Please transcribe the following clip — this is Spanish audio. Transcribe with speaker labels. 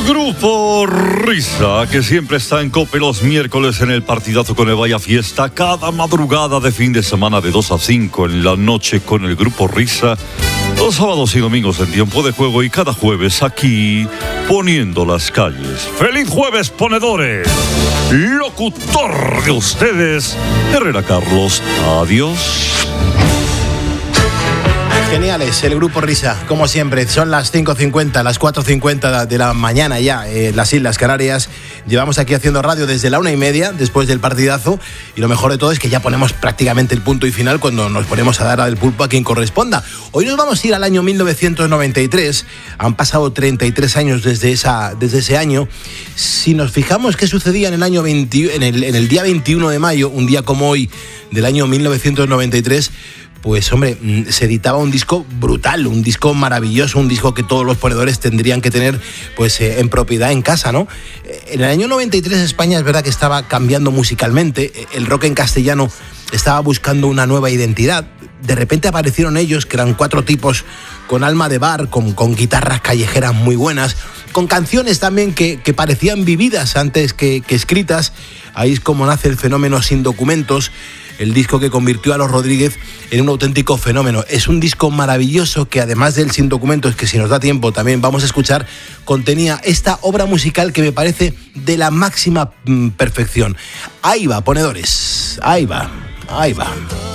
Speaker 1: Grupo Risa, que siempre está en COPE los miércoles en el partidazo con el Vaya Fiesta, cada madrugada de fin de semana de 2 a 5 en la noche con el Grupo Risa, los sábados y domingos en tiempo de juego y cada jueves aquí poniendo las calles. ¡Feliz jueves, ponedores! Locutor de ustedes, Herrera Carlos. Adiós.
Speaker 2: Geniales, el Grupo Risa, como siempre. Son las 5:50, las 4:50 de la mañana ya en las Islas Canarias. Llevamos aquí haciendo radio desde la 1:30, después del partidazo. Y lo mejor de todo es que ya ponemos prácticamente el punto y final cuando nos ponemos a dar al pulpo a quien corresponda. Hoy nos vamos a ir al año 1993. Han pasado 33 años desde ese año. Si nos fijamos qué sucedía en el año en el día 21 de mayo, un día como hoy del año 1993, pues hombre, se editaba un disco brutal, un disco maravilloso, un disco que todos los ponedores tendrían que tener pues en propiedad en casa, ¿no? En el año 93 España es verdad que estaba cambiando musicalmente, el rock en castellano estaba buscando una nueva identidad. De repente aparecieron ellos, que eran 4 tipos con alma de bar, con guitarras callejeras muy buenas, con canciones también que parecían vividas antes que escritas. Ahí es como nace el fenómeno Sin Documentos, el disco que convirtió a Los Rodríguez en un auténtico fenómeno. Es un disco maravilloso que, además del Sin Documentos, que si nos da tiempo también vamos a escuchar, contenía esta obra musical que me parece de la máxima perfección. Ahí va, ponedores, ahí va.